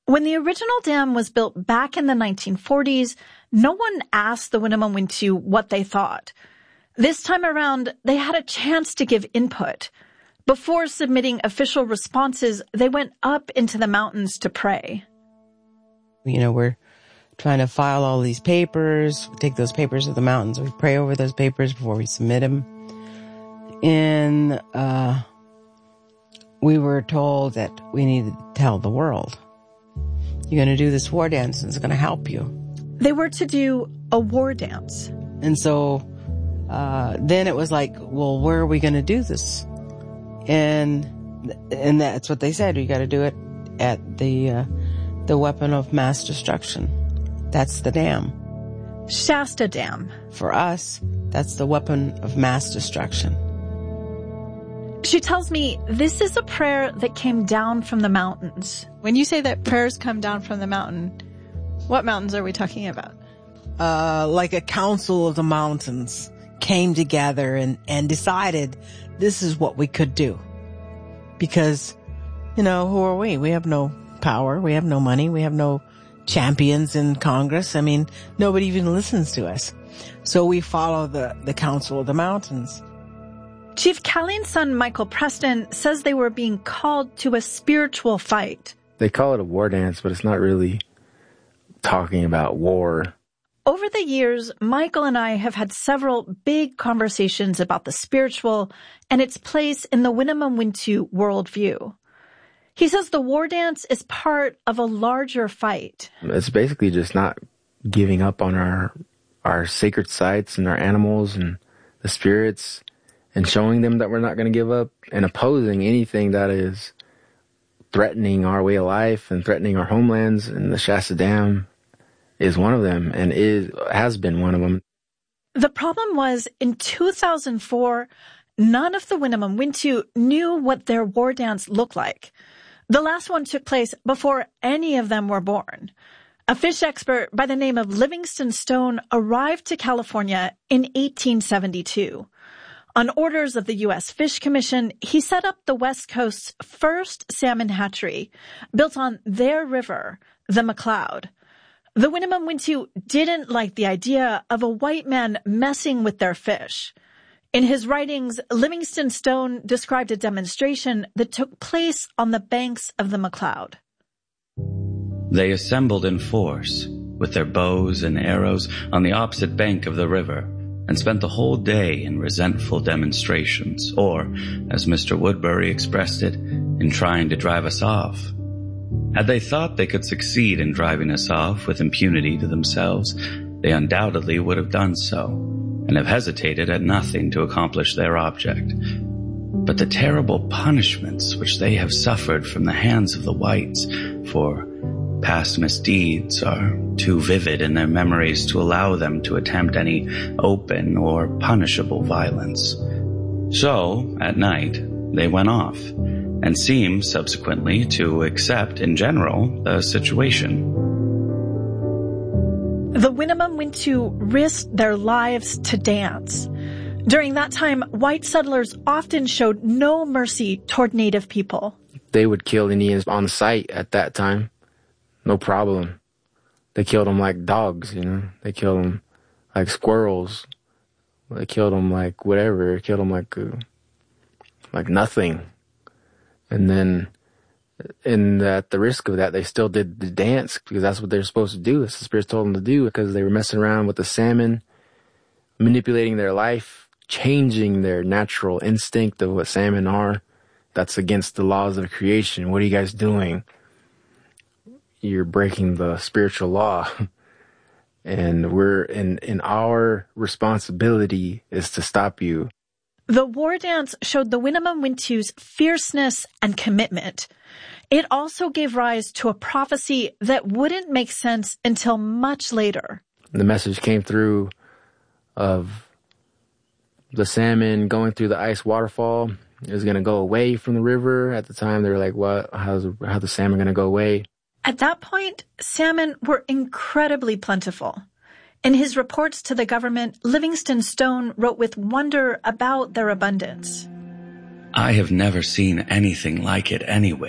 When the original dam was built back in the 1940s, no one asked the Winnemem-Wintu what they thought. This time around, they had a chance to give input. Before submitting official responses, they went up into the mountains to pray. We're trying to file all these papers. We take those papers to the mountains. We pray over those papers before we submit them. And we were told that we needed to tell the world. You're going to do this war dance and it's going to help you. They were to do a war dance. And so then it was like, well, where are we going to do this? And that's what they said. We got to do it at the weapon of mass destruction. That's the dam. Shasta Dam. For us, that's the weapon of mass destruction. She tells me this is a prayer that came down from the mountains. When you say that prayers come down from the mountain, what mountains are we talking about? Like a council of the mountains came together and decided this is what we could do. Because, who are we? We have no power. We have no money. We have no champions in Congress. I mean, nobody even listens to us. So we follow the council of the mountains. Chief Calleen's son, Michael Preston, says they were being called to a spiritual fight. They call it a war dance, but it's not really talking about war. Over the years, Michael and I have had several big conversations about the spiritual and its place in the Winnemem-Wintu worldview. He says the war dance is part of a larger fight. It's basically just not giving up on our sacred sites and our animals and the spirits, and showing them that we're not going to give up, and opposing anything that is threatening our way of life and threatening our homelands. And the Shasta Dam is one of them, and has been one of them. The problem was, in 2004, none of the Winnemem-Wintu knew what their war dance looked like. The last one took place before any of them were born. A fish expert by the name of Livingston Stone arrived to California in 1872. On orders of the U.S. Fish Commission, he set up the West Coast's first salmon hatchery, built on their river, the McCloud. The Winnemem-Wintu didn't like the idea of a white man messing with their fish. In his writings, Livingston Stone described a demonstration that took place on the banks of the McCloud. They assembled in force, with their bows and arrows, on the opposite bank of the river, and spent the whole day in resentful demonstrations, or, as Mr. Woodbury expressed it, in trying to drive us off. Had they thought they could succeed in driving us off with impunity to themselves, they undoubtedly would have done so, and have hesitated at nothing to accomplish their object. But the terrible punishments which they have suffered from the hands of the whites for past misdeeds are too vivid in their memories to allow them to attempt any open or punishable violence. So, at night, they went off, and seemed subsequently to accept, in general, the situation. The Winnemem-Wintu risked their lives to dance. During that time, white settlers often showed no mercy toward Native people. They would kill Indians on site at that time. No problem. They killed them like dogs, They killed them like squirrels. They killed them like whatever. They killed them like nothing. And then, at the risk of that, they still did the dance because that's what they're supposed to do. That's what the spirits told them to do, because they were messing around with the salmon, manipulating their life, changing their natural instinct of what salmon are. That's against the laws of creation. What are you guys doing? You're breaking the spiritual law. And our responsibility is to stop you. The war dance showed the Winnemem-Wintu's fierceness and commitment. It also gave rise to a prophecy that wouldn't make sense until much later. The message came through of the salmon going through the ice waterfall. It was going to go away from the river. At the time, they were like, "What? How's the salmon going to go away?" At that point, salmon were incredibly plentiful. In his reports to the government, Livingston Stone wrote with wonder about their abundance. I have never seen anything like it anywhere,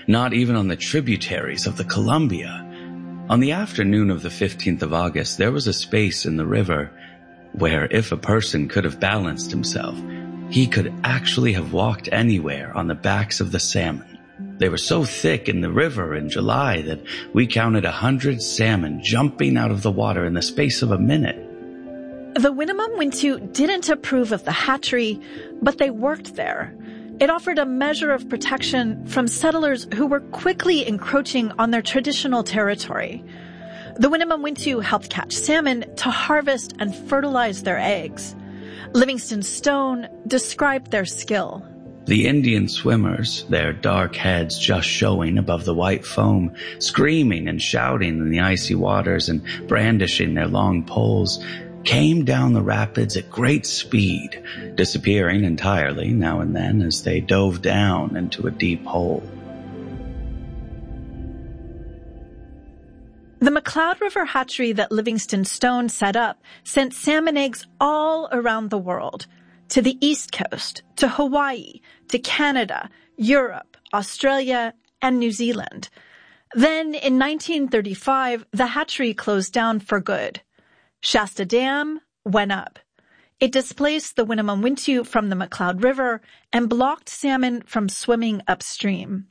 not even on the tributaries of the Columbia. On the afternoon of the 15th of August, there was a space in the river where, if a person could have balanced himself, he could actually have walked anywhere on the backs of the salmon. They were so thick in the river in July that we counted 100 salmon jumping out of the water in the space of a minute. The Winnemem Wintu didn't approve of the hatchery, but they worked there. It offered a measure of protection from settlers who were quickly encroaching on their traditional territory. The Winnemem Wintu helped catch salmon to harvest and fertilize their eggs. Livingstone Stone described their skill. The Indian swimmers, their dark heads just showing above the white foam, screaming and shouting in the icy waters and brandishing their long poles, came down the rapids at great speed, disappearing entirely now and then as they dove down into a deep hole. The McCloud River hatchery that Livingstone Stone set up sent salmon eggs all around the world, to the East Coast, to Hawaii, to Canada, Europe, Australia, and New Zealand. Then, in 1935, the hatchery closed down for good. Shasta Dam went up. It displaced the Winnemem Wintu from the McCloud River and blocked salmon from swimming upstream.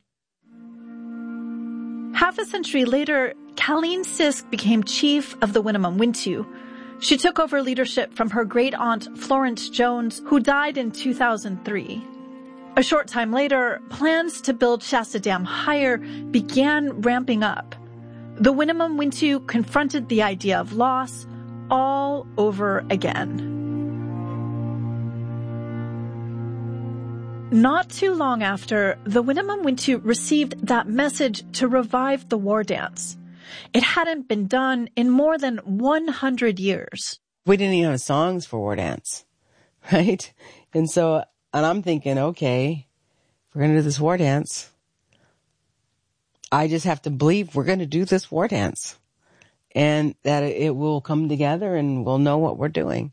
Half a century later, Colleen Sisk became chief of the Winnemem Wintu. She took over leadership from her great-aunt Florence Jones, who died in 2003. A short time later, plans to build Shasta Dam higher began ramping up. The Winnemem Wintu confronted the idea of loss all over again. Not too long after, the Winnemem Wintu received that message to revive the war dance. It hadn't been done in more than 100 years. We didn't even have songs for war dance, right? And I'm thinking, okay, we're going to do this war dance. I just have to believe we're going to do this war dance and that it will come together and we'll know what we're doing.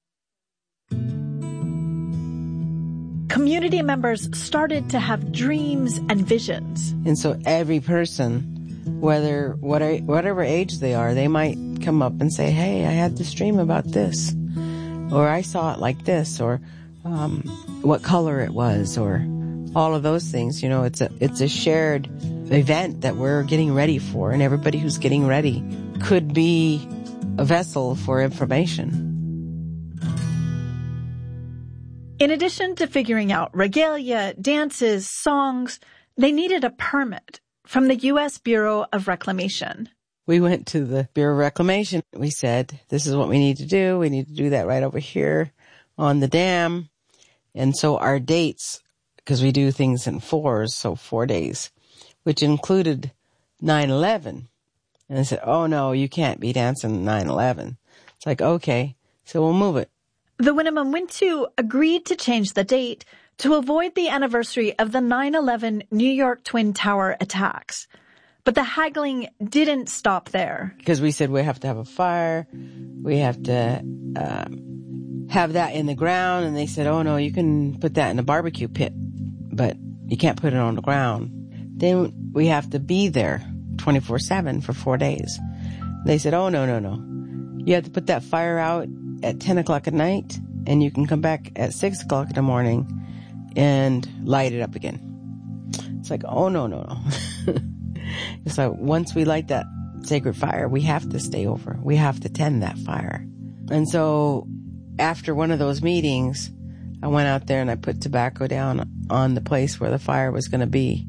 Community members started to have dreams and visions. And so every person, whatever age they are, they might come up and say, hey, I had this dream about this, or I saw it like this, or what color it was, or all of those things. You know, it's a shared event that we're getting ready for, and everybody who's getting ready could be a vessel for information. In addition to figuring out regalia, dances, songs, they needed a permit from the U.S. Bureau of Reclamation. We went to the Bureau of Reclamation. We said, this is what we need to do. We need to do that right over here on the dam. And so our dates, because we do things in fours, so 4 days, which included 9/11. And I said, oh no, you can't be dancing 9/11. It's like, okay, so we'll move it. The Winnemem Wintu agreed to change the date to avoid the anniversary of the 9/11 New York Twin Tower attacks. But the haggling didn't stop there. Because we said we have to have a fire, we have to have that in the ground, and they said, oh no, you can put that in a barbecue pit, but you can't put it on the ground. Then we have to be there 24/7 for 4 days. They said, oh no. You have to put that fire out at 10 o'clock at night, and you can come back at 6 o'clock in the morning and light it up again. It's like, oh no. It's like, once we light that sacred fire, we have to stay over. We have to tend that fire. And so after one of those meetings, I went out there and I put tobacco down on the place where the fire was going to be.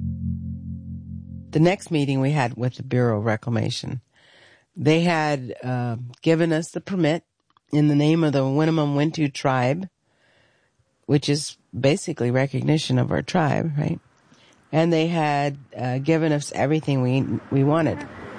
The next meeting we had with the Bureau of Reclamation, they had given us the permit in the name of the Winnemem Wintu tribe, which is basically recognition of our tribe, right? And they had given us everything we wanted.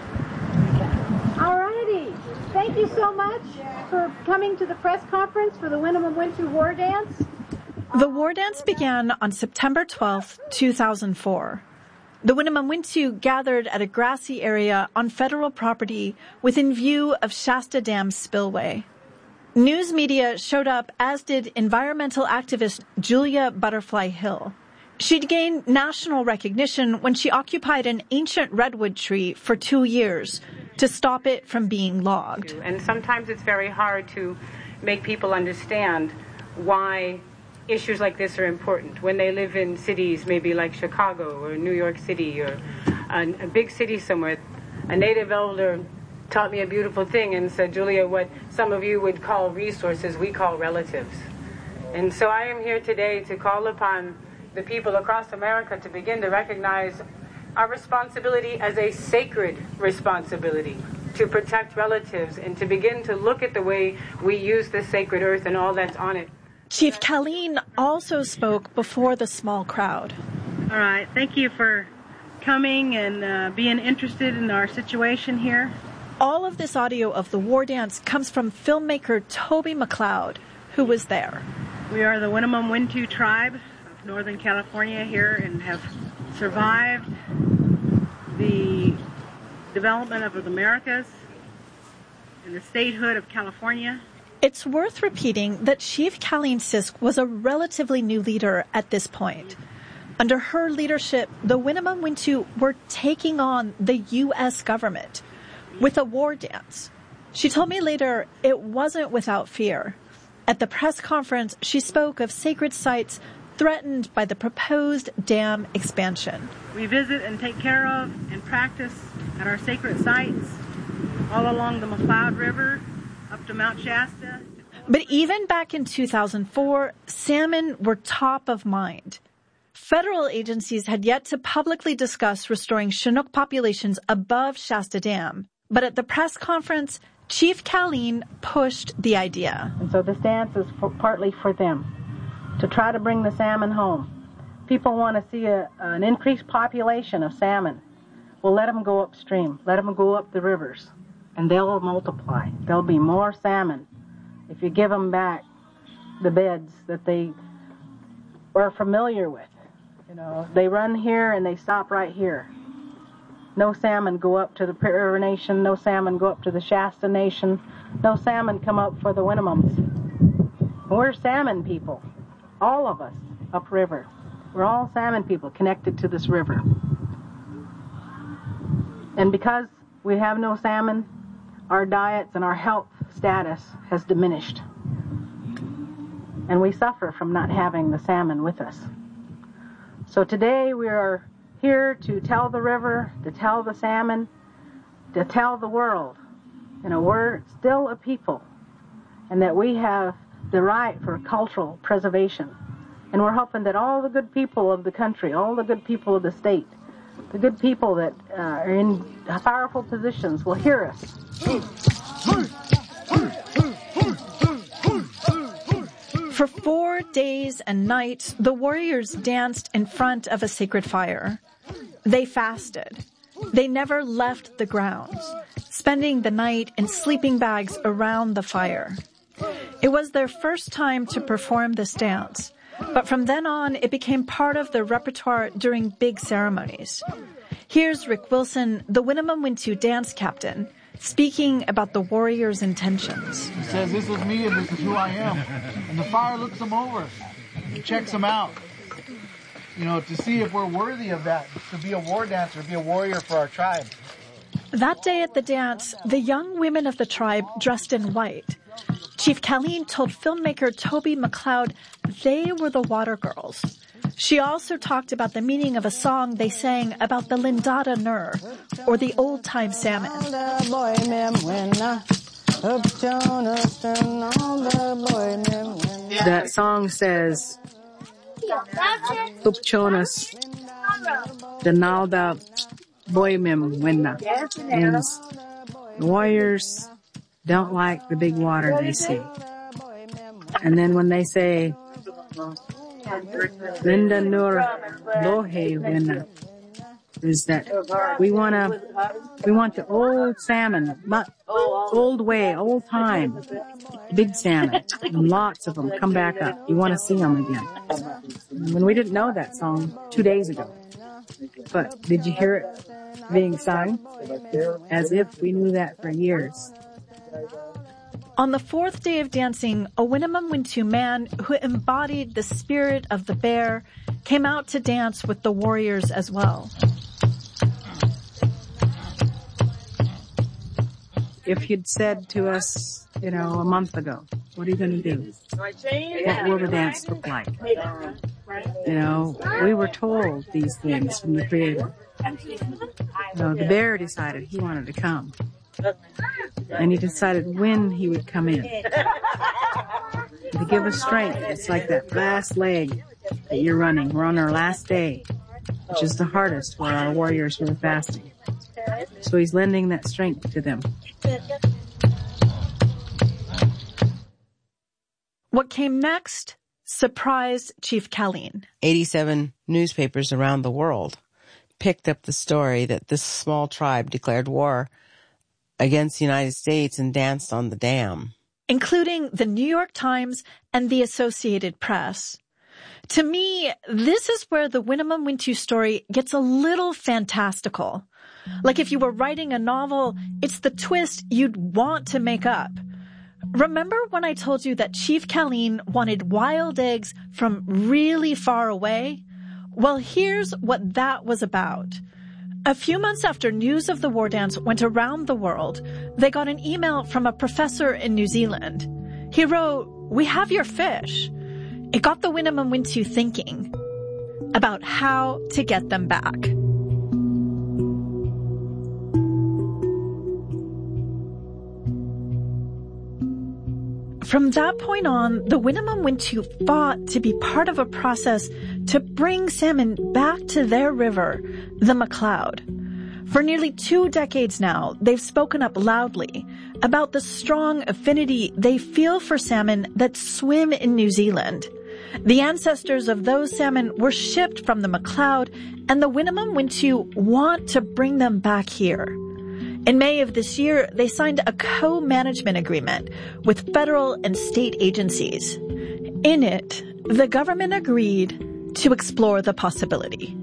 All righty. Thank you so much for coming to the press conference for the Winnemem Wintu War Dance. The war dance began on September 12th, 2004. The Winnemem Wintu gathered at a grassy area on federal property within view of Shasta Dam spillway. News media showed up, as did environmental activist Julia Butterfly Hill. She'd gained national recognition when she occupied an ancient redwood tree for 2 years to stop it from being logged. And sometimes it's very hard to make people understand why issues like this are important when they live in cities maybe like Chicago or New York City or a big city somewhere. A native elder taught me a beautiful thing and said, Julia, what some of you would call resources, we call relatives. And so I am here today to call upon the people across America to begin to recognize our responsibility as a sacred responsibility to protect relatives and to begin to look at the way we use this sacred earth and all that's on it. Chief Colleen also spoke before the small crowd. All right, thank you for coming and being interested in our situation here. All of this audio of the war dance comes from filmmaker Toby McLeod, who was there. We are the Winnemem Wintu tribe of Northern California here and have survived the development of the Americas and the statehood of California. It's worth repeating that Chief Colleen Sisk was a relatively new leader at this point. Under her leadership, the Winnemem Wintu were taking on the U.S. government with a war dance. She told me later it wasn't without fear. At the press conference, she spoke of sacred sites threatened by the proposed dam expansion. We visit and take care of and practice at our sacred sites all along the McLeod River up to Mount Shasta. But even back in 2004, salmon were top of mind. Federal agencies had yet to publicly discuss restoring Chinook populations above Shasta Dam. But at the press conference, Chief Colleen pushed the idea. And so this dance is partly for them, to try to bring the salmon home. People want to see an increased population of salmon. Well, let them go upstream. Let them go up the rivers, and they'll multiply. There'll be more salmon if you give them back the beds that they are familiar with. You know, they run here and they stop right here. No salmon go up to the Prairie River Nation. No salmon go up to the Shasta Nation. No salmon come up for the Winnemums. We're salmon people, all of us upriver. We're all salmon people connected to this river. And because we have no salmon, our diets and our health status has diminished. And we suffer from not having the salmon with us. So today we are here to tell the river, to tell the salmon, to tell the world, you know, we're still a people and that we have the right for cultural preservation. And we're hoping that all the good people of the country, all the good people of the state, the good people that are in powerful positions will hear us. For 4 days and nights, the warriors danced in front of a sacred fire. They fasted. They never left the grounds, spending the night in sleeping bags around the fire. It was their first time to perform this dance, but from then on, it became part of their repertoire during big ceremonies. Here's Rick Wilson, the Winnemem Wintu dance captain, speaking about the warriors' intentions. He says, this is me and this is who I am. And the fire looks them over and checks them out, you know, to see if we're worthy of that, to be a war dancer, be a warrior for our tribe. That day at the dance, the young women of the tribe dressed in white. Chief Colleen told filmmaker Toby McLeod they were the water girls. She also talked about the meaning of a song they sang about the Lindada Nur, or the old-time salmon. That song says, Upchonas, Denalda Boymim Winna, means warriors don't like the big water they see. And then when they say, Linda Nur Lohe Winna, is that we want the old salmon, old way, old time, big salmon, and lots of them come back up. You want to see them again. When we didn't know that song 2 days ago, but did you hear it being sung? As if we knew that for years. On the 4th day of dancing, a Winnemem Wintu man who embodied the spirit of the bear came out to dance with the warriors as well. If you'd said to us, a month ago, what are you going to do? What will the dance look like? We were told these things from the Creator. The bear decided he wanted to come. And he decided when he would come in. To give us strength. It's like that last leg that you're running. We're on our last day, which is the hardest where our warriors were fasting. So he's lending that strength to them. What came next surprised Chief Khaleen. 87 newspapers around the world picked up the story that this small tribe declared war against the United States and danced on the dam, including the New York Times and the Associated Press. To me, this is where the Winnemem Wintu story gets a little fantastical. Like if you were writing a novel, it's the twist you'd want to make up. Remember when I told you that Chief Khaleen wanted wild eggs from really far away? Well, here's what that was about. A few months after news of the war dance went around the world, they got an email from a professor in New Zealand. He wrote, "We have your fish." It got the Winnemem Wintu thinking about how to get them back. From that point on, the Winnemem Wintu fought to be part of a process to bring salmon back to their river, the McCloud. For nearly 2 decades now, they've spoken up loudly about the strong affinity they feel for salmon that swim in New Zealand. The ancestors of those salmon were shipped from the McCloud, and the Winnemem Wintu want to bring them back here. In May of this year, they signed a co-management agreement with federal and state agencies. In it, the government agreed to explore the possibility.